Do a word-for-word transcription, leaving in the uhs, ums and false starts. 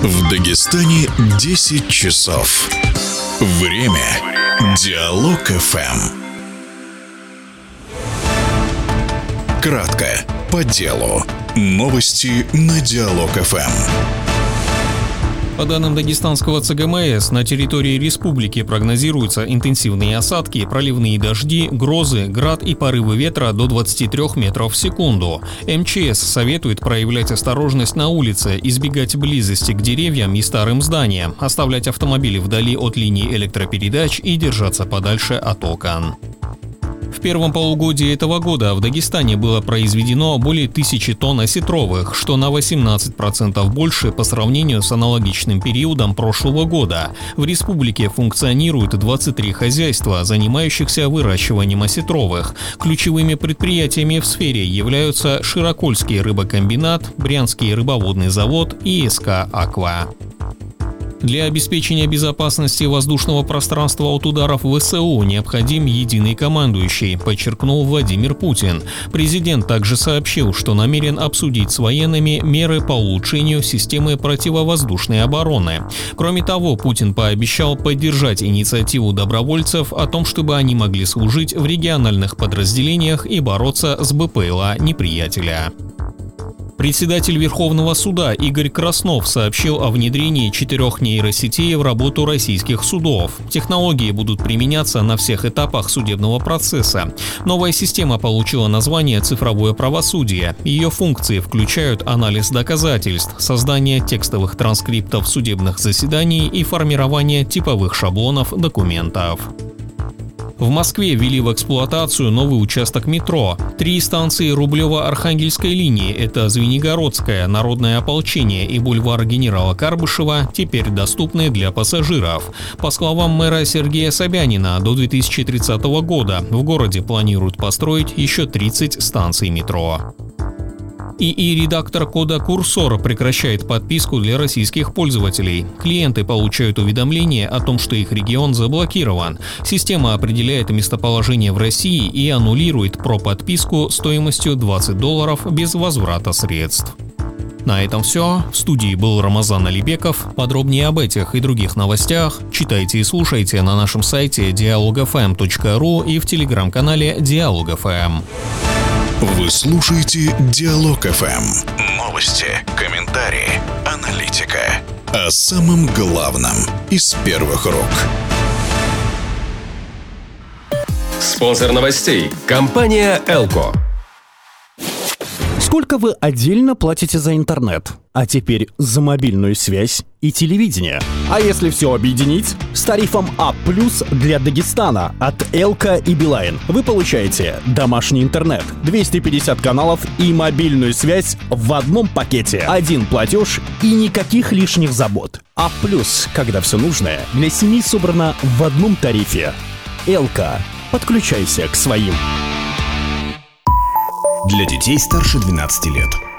В Дагестане десять часов. Время. Диалог эф эм. Кратко, по делу. Новости на Диалог эф эм. По данным дагестанского цэ гэ эм эс, на территории республики прогнозируются интенсивные осадки, проливные дожди, грозы, град и порывы ветра до двадцати трёх метров в секунду. эм че эс советует проявлять осторожность на улице, избегать близости к деревьям и старым зданиям, оставлять автомобили вдали от линий электропередач и держаться подальше от окон. В первом полугодии этого года в Дагестане было произведено более тысячи тонн осетровых, что на восемнадцать процентов больше по сравнению с аналогичным периодом прошлого года. В республике функционируют двадцать три хозяйства, занимающихся выращиванием осетровых. Ключевыми предприятиями в сфере являются Широкольский рыбокомбинат, Брянский рыбоводный завод и эс ка «Аква». Для обеспечения безопасности воздушного пространства от ударов вэ эс у необходим единый командующий, подчеркнул Владимир Путин. Президент также сообщил, что намерен обсудить с военными меры по улучшению системы противовоздушной обороны. Кроме того, Путин пообещал поддержать инициативу добровольцев о том, чтобы они могли служить в региональных подразделениях и бороться с бэ пэ эл а неприятеля. Председатель Верховного суда Игорь Краснов сообщил о внедрении четырех нейросетей в работу российских судов. Технологии будут применяться на всех этапах судебного процесса. Новая система получила название «Цифровое правосудие». Ее функции включают анализ доказательств, создание текстовых транскриптов судебных заседаний и формирование типовых шаблонов документов. В Москве ввели в эксплуатацию новый участок метро. Три станции Рублево-Архангельской линии – это Звенигородская, Народное ополчение и бульвар генерала Карбышева – теперь доступны для пассажиров. По словам мэра Сергея Собянина, до две тысячи тридцатого года в городе планируют построить еще тридцать станций метро. ИИ-редактор кода «Курсор» прекращает подписку для российских пользователей. Клиенты получают уведомление о том, что их регион заблокирован. Система определяет местоположение в России и аннулирует про-подписку стоимостью двадцать долларов без возврата средств. На этом все. В студии был Рамазан Алибеков. Подробнее об этих и других новостях читайте и слушайте на нашем сайте диалог эф эм точка ру и в телеграм-канале Диалог эф эм. Вы слушаете Диалог эф эм. Новости, комментарии, аналитика. О самом главном из первых рук. Спонсор новостей – компания «Элко». Сколько вы отдельно платите за интернет? А теперь за мобильную связь и телевидение. А если все объединить? С тарифом А плюс для Дагестана от Элко и Билайн вы получаете домашний интернет, двести пятьдесят каналов и мобильную связь в одном пакете. Один платеж и никаких лишних забот. А плюс, когда все нужное для семьи собрано в одном тарифе. Элко. Подключайся к своим. Для детей старше двенадцати лет.